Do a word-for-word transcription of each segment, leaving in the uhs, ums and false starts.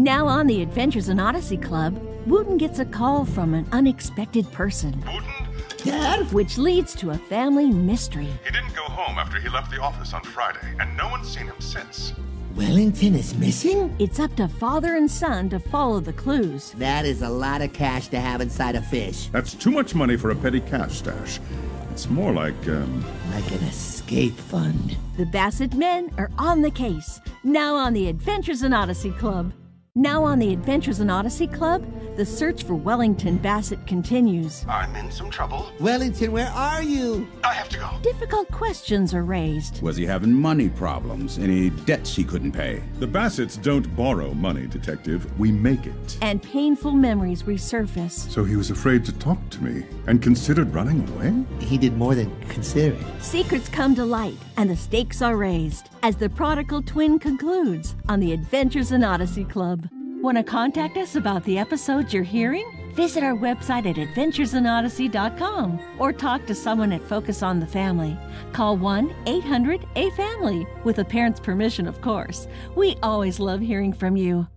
Now on the Adventures in Odyssey Club, Wooten gets a call from an unexpected person. Wooten? Dad? Which leads to a family mystery. He didn't go home after he left the office on Friday, and no one's seen him since. Wellington is missing? It's up to father and son to follow the clues. That is a lot of cash to have inside a fish. That's too much money for a petty cash stash. It's more like, um... Like an escape fund. The Bassett men are on the case. Now on the Adventures in Odyssey Club. Now on the Adventures in Odyssey Club, the search for Wellington Bassett continues. I'm in some trouble. Wellington, where are you? I have to go. Difficult questions are raised. Was he having money problems? Any debts he couldn't pay? The Bassets don't borrow money, Detective. We make it. And painful memories resurface. So he was afraid to talk to me and considered running away? He did more than consider it. Secrets come to light and the stakes are raised as the prodigal twin concludes on the Adventures in Odyssey Club. Want to contact us about the episodes you're hearing? Visit our website at adventures in odyssey dot com or talk to someone at Focus on the Family. Call one eight hundred A family, with a parent's permission, of course. We always love hearing from you.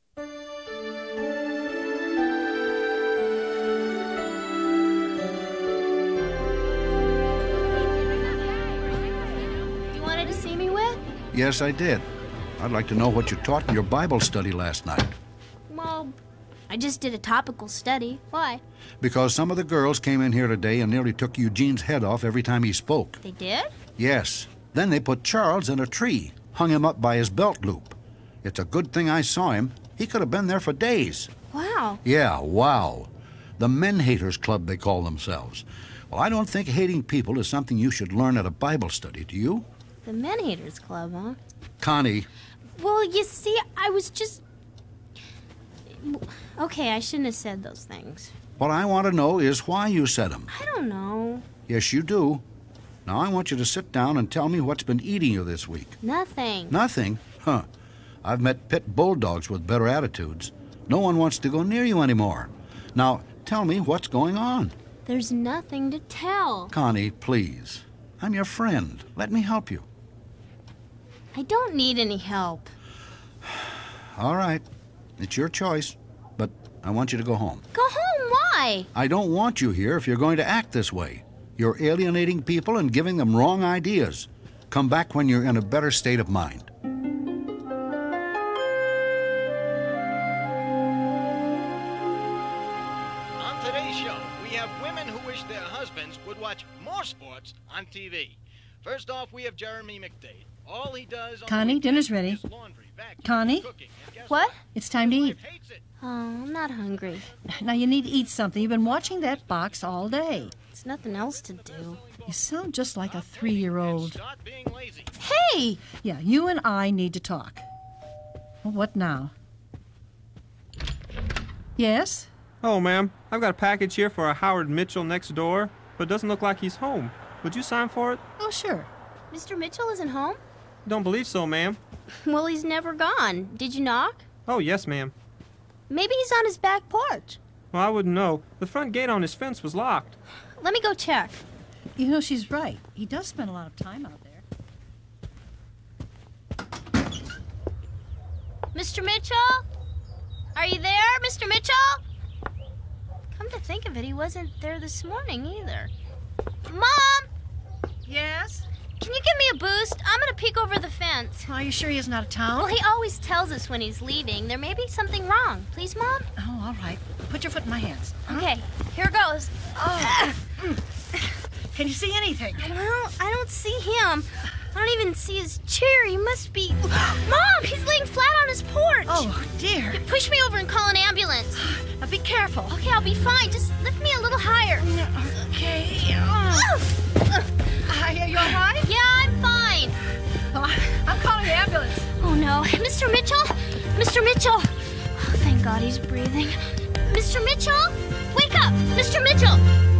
You wanted to see me, Whit? Yes, I did. I'd like to know what you taught in your Bible study last night. Well, I just did a topical study. Why? Because some of the girls came in here today and nearly took Eugene's head off every time he spoke. They did? Yes. Then they put Charles in a tree, hung him up by his belt loop. It's a good thing I saw him. He could have been there for days. Wow. Yeah, wow. The Men Haters Club, they call themselves. Well, I don't think hating people is something you should learn at a Bible study, do you? The Men Haters Club, huh? Connie. Well, you see, I was just... Okay, I shouldn't have said those things. What I want to know is why you said them. I don't know. Yes, you do. Now, I want you to sit down and tell me what's been eating you this week. Nothing. Nothing? Huh. I've met pit bulldogs with better attitudes. No one wants to go near you anymore. Now, tell me what's going on. There's nothing to tell. Connie, please. I'm your friend. Let me help you. I don't need any help. All right. It's your choice, but I want you to go home. Go home? Why? I don't want you here if you're going to act this way. You're alienating people and giving them wrong ideas. Come back when you're in a better state of mind. On today's show, we have women who wish their husbands would watch more sports on T V. First off, we have Jeremy McDade. All he does on Connie, dinner's ready. is laundry, vacuum, Connie? cooking, and guess What? It's time to eat. Hates it. Oh, I'm not hungry. Now, you need to eat something. You've been watching that box all day. There's nothing else to do. You sound just like a three-year-old. Start being lazy. Hey! Yeah, you and I need to talk. Well, what now? Yes? Oh, ma'am, I've got a package here for a Howard Mitchell next door, but it doesn't look like he's home. Would you sign for it? Oh, sure. Mister Mitchell isn't home? Don't believe so, ma'am. Well, he's never gone. Did you knock? Oh, yes, ma'am. Maybe he's on his back porch. Well, I wouldn't know. The front gate on his fence was locked. Let me go check. You know, she's right. He does spend a lot of time out there. Mister Mitchell? Are you there, Mister Mitchell? Come to think of it, he wasn't there this morning either. Mom! Yes? Can you give me a boost? I'm going to peek over the fence. Are you sure he isn't out of town? Well, he always tells us when he's leaving. There may be something wrong. Please, Mom? Oh, all right. Put your foot in my hands. Okay, here goes. Oh. Can you see anything? Well, I don't see him. I don't even see his chair. He must be... Mom, he's laying flat on his porch. Oh, dear. Push me over and call an ambulance. Now, be careful. Okay, I'll be fine. Just lift me a little higher. Okay. Oh. Are you all right? Yeah, I'm fine. Oh, I'm calling the ambulance. Oh, no. Mister Mitchell? Mister Mitchell? Oh, thank God he's breathing. Mister Mitchell? Wake up! Mister Mitchell!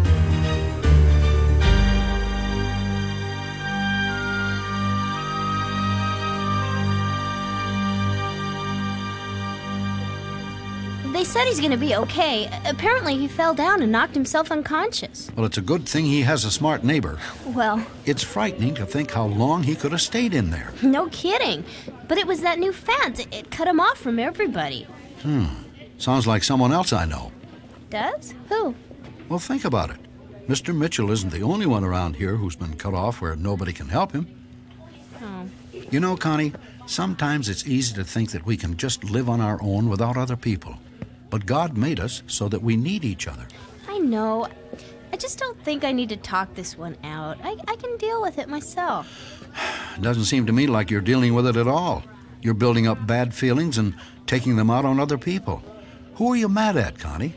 They said he's going to be okay. Apparently, he fell down and knocked himself unconscious. Well, it's a good thing he has a smart neighbor. Well... It's frightening to think how long he could have stayed in there. No kidding. But it was that new fence. It, it cut him off from everybody. Hmm. Sounds like someone else I know. Does? Who? Well, think about it. Mister Mitchell isn't the only one around here who's been cut off where nobody can help him. Oh. You know, Connie, sometimes it's easy to think that we can just live on our own without other people. But God made us so that we need each other. I know. I just don't think I need to talk this one out. I, I can deal with it myself. It doesn't seem to me like you're dealing with it at all. You're building up bad feelings and taking them out on other people. Who are you mad at, Connie?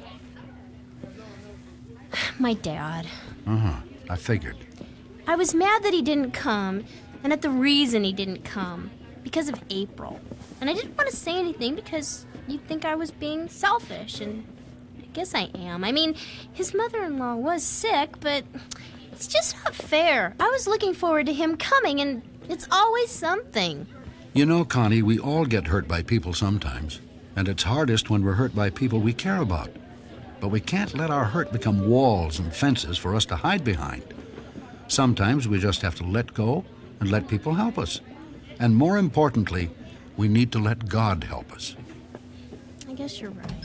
My dad. Uh-huh. I figured. I was mad that he didn't come, and at the reason he didn't come. Because of April. And I didn't want to say anything because you'd think I was being selfish, and I guess I am. I mean, his mother-in-law was sick, but it's just not fair. I was looking forward to him coming, and it's always something. You know, Connie, we all get hurt by people sometimes, and it's hardest when we're hurt by people we care about. But we can't let our hurt become walls and fences for us to hide behind. Sometimes we just have to let go and let people help us. And more importantly, we need to let God help us. I guess you're right.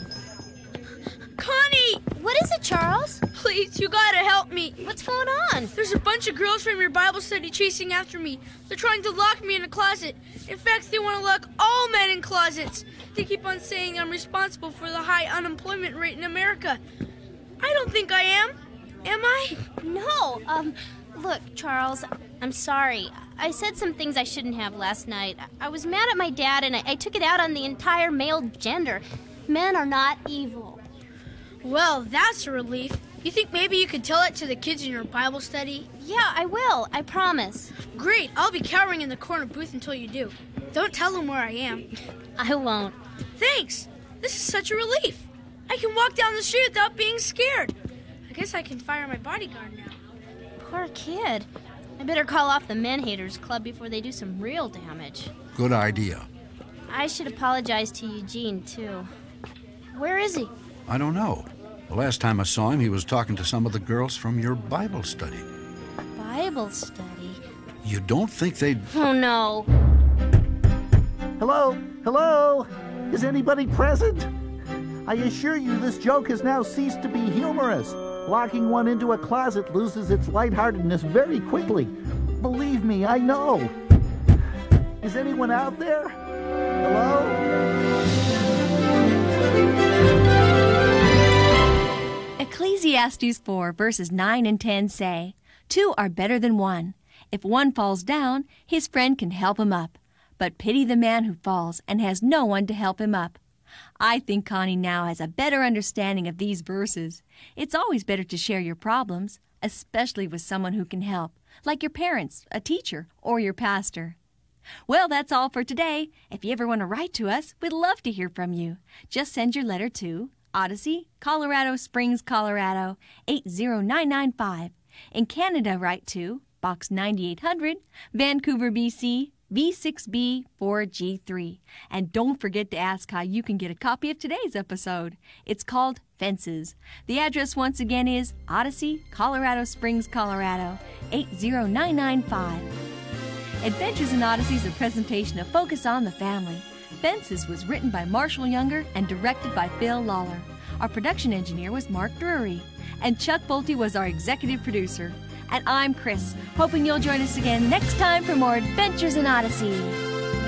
Connie! What is it, Charles? Please, you gotta help me. What's going on? There's a bunch of girls from your Bible study chasing after me. They're trying to lock me in a closet. In fact, they want to lock all men in closets. They keep on saying I'm responsible for the high unemployment rate in America. I don't think I am. Am I? No. Um, look, Charles, I'm sorry. I said some things I shouldn't have last night. I was mad at my dad, and I, I took it out on the entire male gender. Men are not evil. Well, that's a relief. You think maybe you could tell it to the kids in your Bible study? Yeah, I will. I promise. Great. I'll be cowering in the corner booth until you do. Don't tell them where I am. I won't. Thanks. This is such a relief. I can walk down the street without being scared. I guess I can fire my bodyguard now. Poor kid. I better call off the Men Haters Club before they do some real damage. Good idea. I should apologize to Eugene, too. Where is he? I don't know. The last time I saw him, he was talking to some of the girls from your Bible study. Bible study? You don't think they'd... Oh, no. Hello? Hello? Is anybody present? I assure you this joke has now ceased to be humorous. Locking one into a closet loses its lightheartedness very quickly. Believe me, I know. Is anyone out there? Hello? Ecclesiastes four, verses nine and ten say, "Two are better than one. If one falls down, his friend can help him up. But pity the man who falls and has no one to help him up." I think Connie now has a better understanding of these verses. It's always better to share your problems, especially with someone who can help, like your parents, a teacher, or your pastor. Well, that's all for today. If you ever want to write to us, we'd love to hear from you. Just send your letter to Odyssey, Colorado Springs, Colorado, eight zero nine nine five. In Canada, write to Box ninety-eight hundred, Vancouver, B C, V six B four G three. And don't forget to ask how you can get a copy of today's episode. It's called Fences. The address once again is Odyssey, Colorado Springs, Colorado, eight zero nine nine five. Adventures in Odyssey is a presentation of Focus on the Family. Fences was written by Marshall Younger and directed by Phil Lawler. Our production engineer was Mark Drury, and Chuck Bolte was our executive producer. And I'm Chris, hoping you'll join us again next time for more Adventures in Odyssey.